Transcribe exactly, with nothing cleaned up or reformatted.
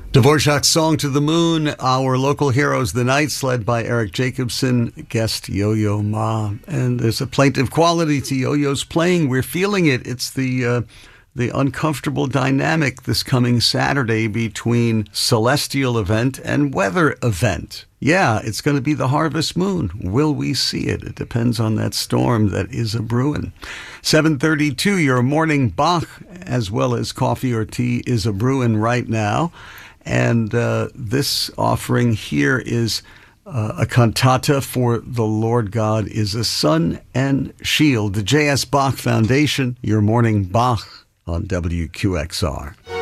Dvorak's Song to the Moon, our local heroes, the Knights, led by Eric Jacobson, guest Yo-Yo Ma. And there's a plaintive quality to Yo-Yo's playing. We're feeling it. It's the uh, the uncomfortable dynamic this coming Saturday between celestial event and weather event. Yeah, it's going to be the harvest moon. Will we see it? It depends on that storm that is a brewing. seven thirty-two, your morning Bach, as well as coffee or tea, is a brewing right now. And uh, this offering here is uh, a cantata for the Lord God is a sun and shield. The J S. Bach Foundation, your morning Bach on W Q X R.